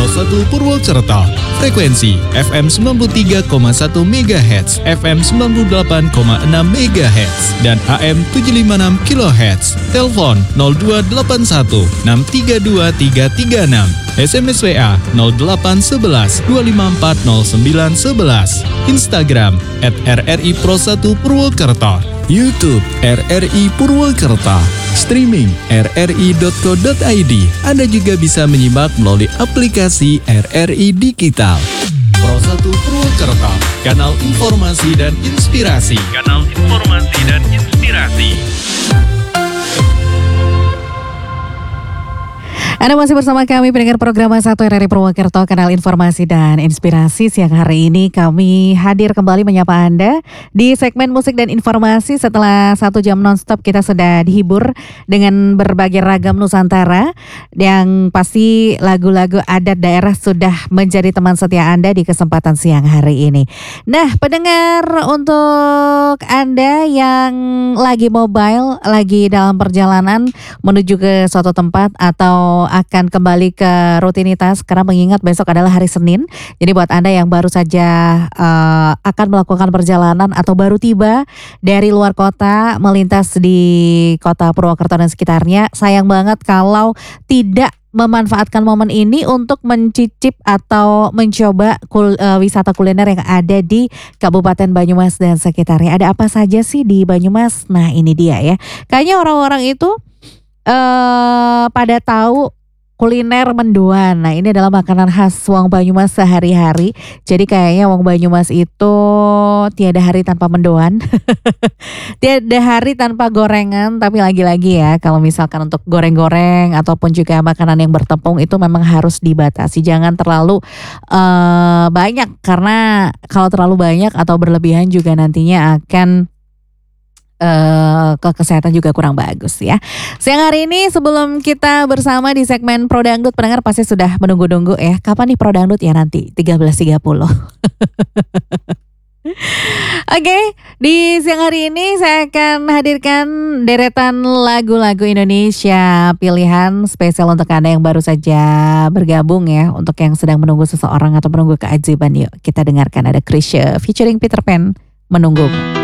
1 Purwokerto. Frekuensi FM 93,1 MHz, FM 98,6 MHz, dan AM 756 kHz. Telepon 0281 632 336. SMS WA 0811 254 0911. Instagram @RRI Pro 1 Purwokerto. YouTube RRI Purwokerto. Streaming rri.co.id. Anda juga bisa menyimak melalui aplikasi RRI Digital. Pro 1 Purwokerto, kanal informasi dan inspirasi. Anda masih bersama kami pendengar program 1 RRI Purwokerto, kanal informasi dan inspirasi. Siang hari ini kami hadir kembali menyapa Anda di segmen musik dan informasi. Setelah 1 jam nonstop kita sudah dihibur dengan berbagai ragam Nusantara, yang pasti lagu-lagu adat daerah sudah menjadi teman setia Anda di kesempatan siang hari ini. Nah, pendengar, untuk Anda yang lagi mobile, lagi dalam perjalanan menuju ke suatu tempat atau akan kembali ke rutinitas karena mengingat besok adalah hari Senin. Jadi buat Anda yang baru saja akan melakukan perjalanan atau baru tiba dari luar kota melintas di kota Purwokerto dan sekitarnya, sayang banget kalau tidak memanfaatkan momen ini untuk mencicip atau mencoba wisata kuliner yang ada di Kabupaten Banyumas dan sekitarnya. Ada apa saja sih di Banyumas? Nah, ini dia ya. Kayaknya orang-orang itu pada tahu kuliner mendoan. Nah, ini adalah makanan khas Wong Banyumas sehari-hari. Jadi kayaknya Wong Banyumas itu tiada hari tanpa mendoan. Tiada hari tanpa gorengan. Tapi lagi-lagi ya, kalau misalkan untuk goreng-goreng ataupun juga makanan yang bertepung itu memang harus dibatasi. Jangan terlalu banyak, karena kalau terlalu banyak atau berlebihan juga nantinya akan ke kesehatan juga kurang bagus ya. Siang hari ini sebelum kita bersama di segmen Pro Dangdut, pendengar pasti sudah menunggu-nunggu ya. Kapan nih Pro Dangdut ya nanti? 13.30. Oke, di siang hari ini saya akan hadirkan deretan lagu-lagu Indonesia pilihan spesial untuk Anda yang baru saja bergabung ya. Untuk yang sedang menunggu seseorang atau menunggu keajaiban, yuk kita dengarkan. Ada Chrisye featuring Peter Pan, Menunggumu.